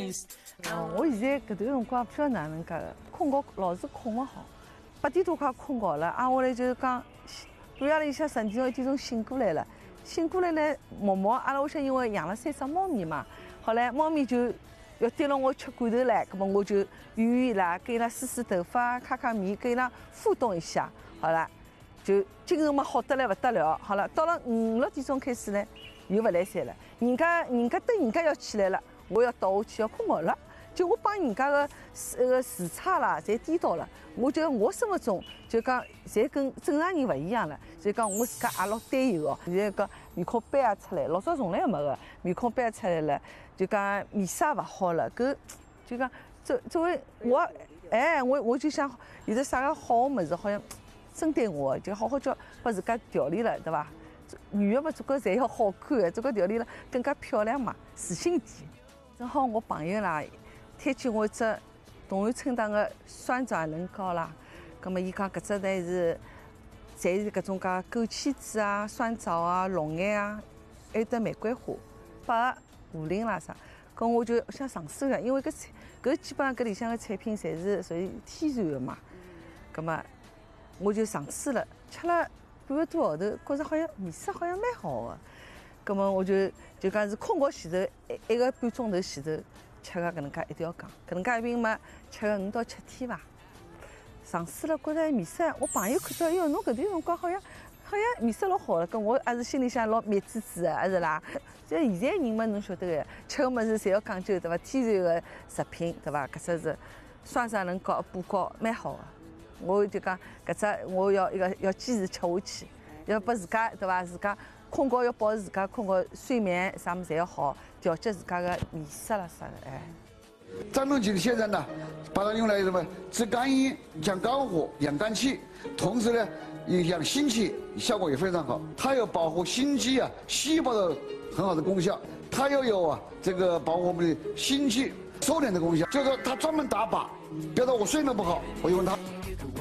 我现在搿段辰光不晓得哪能介个，困觉老是困勿好，8点多快困觉了，挨下来就是讲半夜里向12点1点钟醒过来了，醒过来呢，摸阿拉屋里向因为养了3只猫咪嘛，好唻，猫咪就要盯牢我吃罐头唻，葛末我就圆圆伊拉，给伊拉梳梳头发、揩揩面，给伊拉互动一下，好了，就精神嘛好得来不得了，好了，到了5、6点钟开始呢，又勿来三了，人家等人家要起来了，我要倒下去要困觉了。就我帮人家个时差啦，侪颠倒了。我觉得我生活中就讲，侪跟正常人勿一样了。所以讲我自家也老担忧哦。现在个面孔斑也出来，老早从来没个面孔斑也出来了，就讲面色也勿好了。搿就讲作为我，我就想有的啥个好个物事，好像针对我，就好好叫把自家调理了，对伐？女的嘛，总归侪要好看的，总归调理了更加漂亮嘛，自信一点。正好我朋友啦。推荐我一只同安春堂的酸枣仁膏啦，葛末伊讲搿只呢侪是搿种介枸杞子啊、酸枣啊、龙眼啊，还有得玫瑰花、百合、胡苓啦啥，搿我就想尝试一下，因为搿基本上搿里向的产品侪是属于天然的嘛，葛末我就尝试了，吃了半个多号头，觉着好像面色好像蛮好的，葛末我就讲是困觉前头1个半钟头前头。吃个搿能介一条缸，搿能介一瓶嘛，吃个5到7天伐。尝试了，觉着面色，我朋友看到，哟，侬搿段辰光好像面色老好了，搿我还是心里向老美滋滋的，还是啦。就现在人嘛，侬晓得个，吃个物事侪要讲究，对伐？天然个食品，对伐？搿只是酸枣仁膏、补膏蛮好个。我就讲搿只我要坚持吃下去，要拨自家对伐？自家困觉要保持自家困觉睡眠啥物事侪要好。调节自家的面色啦啥的，哎。 张仲景先生呢，把它用来什么治肝阴、降肝火、养肝气，同时呢，养心气，效果也非常好。它有保护心肌啊细胞的很好的功效，它又有这个保护我们的心气收敛的功效。就是说它专门打靶，比如说我睡眠不好，我用它。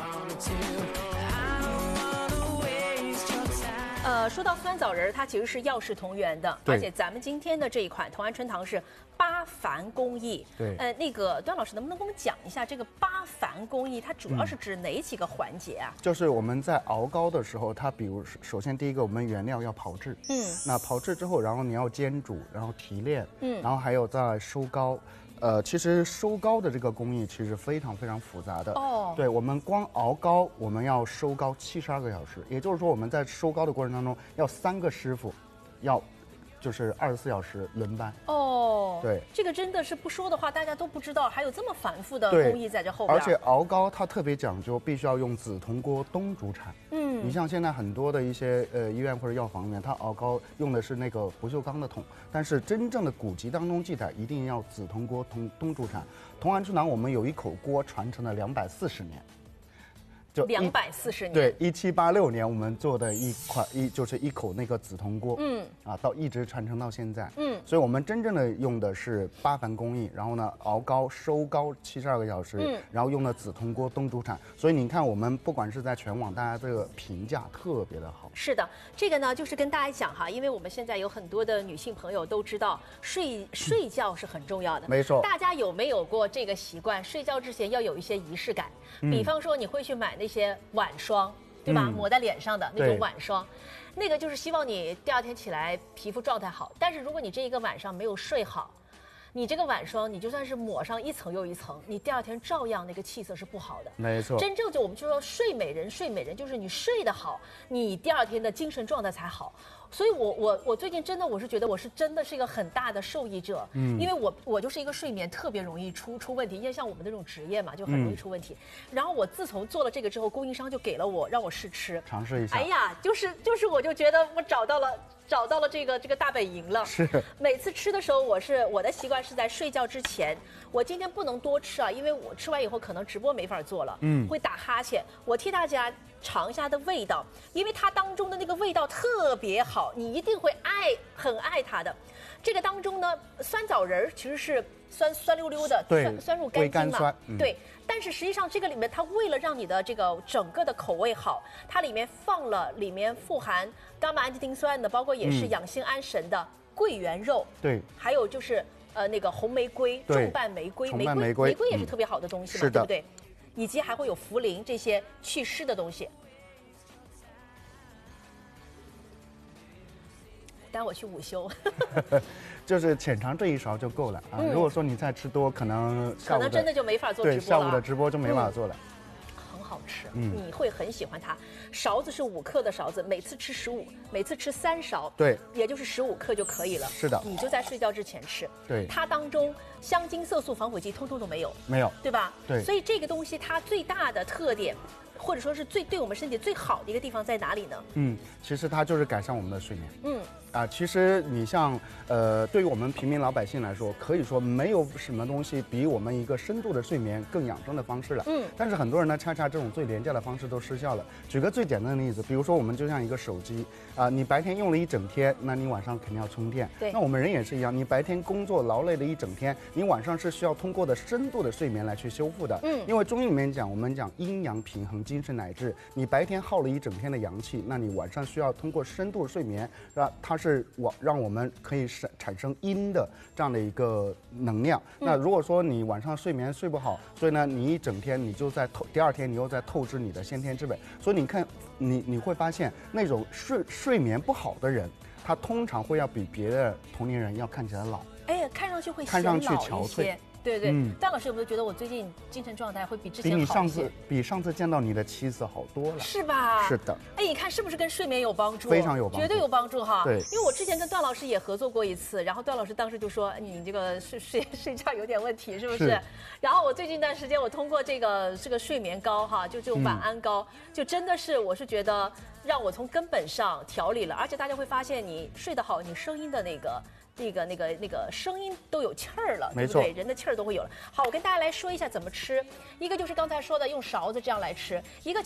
说到酸枣仁，它其实是药食同源的，而且咱们今天的这一款同安春堂是8繁工艺。 对， 那个段老师能不能跟我们讲一下这个8繁工艺，它主要是指哪几个环节啊？ 就是我们在熬膏的时候，它比如首先第一个，我们原料要炮制，那炮制之后，然后你要煎煮，然后提炼，然后还有再收膏。其实收膏的这个工艺其实非常非常复杂的。哦，对，我们光熬膏，我们要收膏72个小时，也就是说我们在收膏的过程当中，要3个师傅，要就是24小时轮班。哦，对， 这个真的是不说的话，大家都不知道还有这么繁复的工艺在这后边。 而且熬膏它特别讲究，必须要用紫铜锅东主产。你像现在很多的一些医院或者药房里面，它熬膏用的是那个不锈钢的桶，但是真正的古籍当中记载，一定要紫铜锅东主产。同安春堂我们有一口锅传承了240年。 就240年。 对，1786年我们做的就是一口那个紫铜锅，到一直传承到现在，所以我们真正的用的是8繁工艺，然后呢熬膏收膏72个小时，然后用的紫铜锅东主产，所以你看我们不管是在全网，大家这个评价特别的好。 是的，这个呢就是跟大家讲哈，因为我们现在有很多的女性朋友都知道睡觉是很重要的， 没错。 大家有没有过这个习惯？睡觉之前要有一些仪式感，比方说你会去买那些晚霜，对吧？抹在脸上的那种晚霜，那个就是希望你第2天起来皮肤状态好。但是如果你这一个晚上没有睡好，你这个晚霜，你就算是抹上一层又一层，你第2天照样那个气色是不好的。 没错， 真正我们就说睡美人，就是你睡得好，你第2天的精神状态才好。所以我最近真的我是觉得我是真的是一个很大的受益者，因为我就是一个睡眠特别容易出问题，因为像我们这种职业嘛，就很容易出问题。然后我自从做了这个之后，供应商就给了我让我试吃， 尝试一下。 哎呀，就是我就觉得我找到了这个大本营了。 是， 每次吃的时候，我的习惯是在睡觉之前，我今天不能多吃啊，因为我吃完以后可能直播没法做了，会打哈欠。我替大家尝一下它的味道，因为它当中的那个味道特别好，你一定会很爱它的。这个当中呢，酸枣仁其实是酸溜溜的，酸入肝经嘛，对。但是实际上这个里面，它为了让你的这个整个的口味好，它里面富含伽马氨基丁酸的，包括也是养心安神的桂圆肉， 对， 还有就是那个红玫瑰、重瓣玫瑰，玫瑰也是特别好的东西嘛，对不对？以及还会有茯苓这些祛湿的东西。待会儿去午休， 就是浅尝这一勺就够了啊。如果说你再吃多，可能真的就没法做直播了。 对，下午的直播就没法做了。 很好吃，你会很喜欢它。勺子是5克的勺子，每次吃15，每次吃3勺， 对， 也就是15克就可以了。 是的， 你就在睡觉之前吃。 对， 它当中香精、色素、防腐剂通通都没有， 没有， 对吧？ 对， 所以这个东西它最大的特点，或者说是对我们身体最好的一个地方在哪里呢？ 其实它就是改善我们的睡眠。其实你像对于我们平民老百姓来说，可以说没有什么东西比我们一个深度的睡眠更养生的方式了。但是很多人呢，恰恰这种最廉价的方式都失效了。举个最简单的例子，比如说我们就像一个手机你白天用了一整天，那你晚上肯定要充电。 对。 那我们人也是一样，你白天工作劳累了一整天，你晚上是需要通过的深度的睡眠来去修复的。因为中医里面讲，我们讲阴阳平衡，精神乃至。你白天耗了一整天的阳气，那你晚上需要通过深度睡眠，它是让我们可以产生阴的这样的一个能量。那如果说你晚上睡眠睡不好，所以呢，你一整天你就在第二天你又在透支你的先天之本。所以你看，你会发现那种睡眠不好的人，他通常会要比别的同龄人要看起来老。 哎，看上去会看上去憔悴。 对对，段老师有没有觉得我最近精神状态会比之前好一些？ 比上次见到你的妻子好多了， 是吧？ 是的。 哎，你看是不是跟睡眠有帮助？ 非常有帮助， 绝对有帮助哈。 对， 因为我之前跟段老师也合作过一次，然后段老师当时就说你这个睡觉有点问题，是不是？然后我最近一段时间我通过这个睡眠膏哈，就这种晚安膏，就真的是我是觉得让我从根本上调理了，而且大家会发现你睡得好，你声音的那个声音都有气儿了，对不对？人的气儿都会有了。好，我跟大家来说一下怎么吃。一个就是刚才说的用勺子这样来吃，一个